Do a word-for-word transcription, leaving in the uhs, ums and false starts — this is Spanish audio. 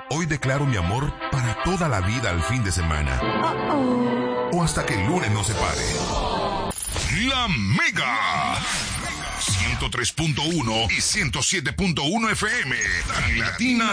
Hoy declaro mi amor para toda la vida al fin de semana. Uh-oh. O hasta que el lunes nos separe. La Mega. ciento tres punto uno y ciento siete punto uno F M. Tan Latina